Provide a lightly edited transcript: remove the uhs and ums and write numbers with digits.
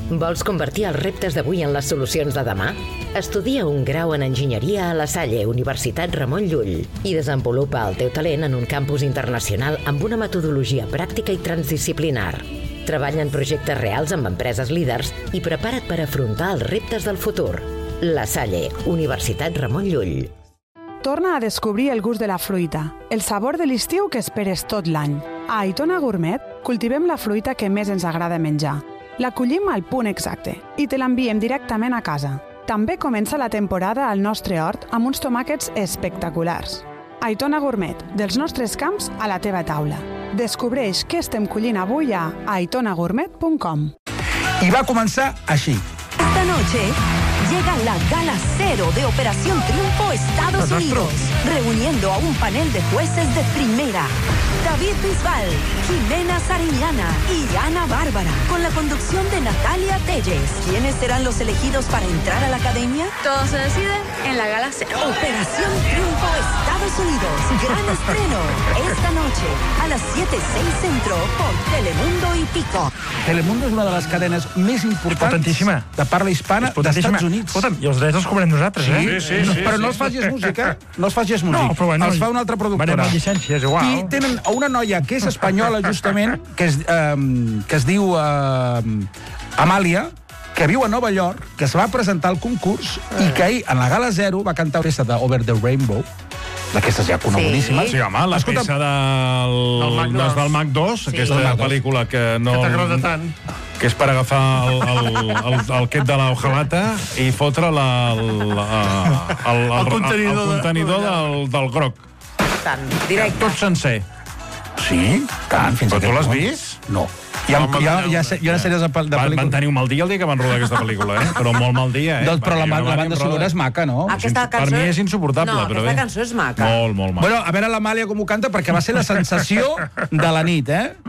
Vols convertir els reptes d'avui en les solucions de demà? Estudia un grau en enginyeria a La Salle, Universitat Ramon Llull, i desenvolupa el teu talent en un campus internacional amb una metodologia pràctica i transdisciplinar. Treballa en projectes reals amb empreses líders i prepara't per afrontar els reptes del futur. La Salle, Universitat Ramon Llull. Torna a descobrir el gust de la fruita, el sabor de l'estiu que esperes tot l'any. A Aitona Gourmet cultivem la fruita que més ens agrada menjar. La collim al punt exacte i te l'enviem directament a casa. També comença la temporada al nostre hort amb uns tomàquets espectaculars. Aitona Gourmet, dels nostres camps a la teva taula. Descobreix què estem collint avui a aitonagourmet.com. I va començar així. Esta noche llega la Gala Cero de Operación Triunfo Estados Unidos, reuniendo a un panel de jueces de primera. David Bisbal, Jimena Sariñana y Ana Bárbara, con la conducción de Natalia Telles. ¿Quiénes serán los elegidos para entrar a la academia? Todo se decide en la Gala Cero. Operación Triunfo Estados Unidos, gran estreno, esta noche a las 7:06 centro por Telemundo y Pico. Telemundo és una de les cadenes més importants de parla hispana dels Estats Units. Escolta'm, i els drets els cobrem nosaltres, eh? Sí. Però no els facis música, no els facis músic. Els fa una altra productora. Venem amb llicència, és igual. I tenen una noia que és espanyola, justament, que es diu Amàlia, que viu a Nova York, que es va presentar al concurs i que ahir, en la Gala Zero, va cantar una peça de Over the Rainbow, d'aquestes ja conegudíssimes. Sí, home, la peça del Mac 2, aquesta pel·lícula que no... Que t'agrada tant. Que és per agafar el quet de l'hojalata i fotre el contenidor del groc. Tant, directe. Tot sencer. Sí, tant, fins Però aquest tu l'has punt. vist? No. Hi ha una sèrie de pel·lícules... Van tenir un mal dia el dia que van rodar aquesta pel·lícula, eh? Però molt mal dia, eh? Doncs, però la banda sonora és maca, no? Per mi és insuportable, però bé. Aquesta cançó és maca. Molt maca. Bueno, a veure l'Amàlia com ho canta, perquè va ser la sensació de la nit, eh?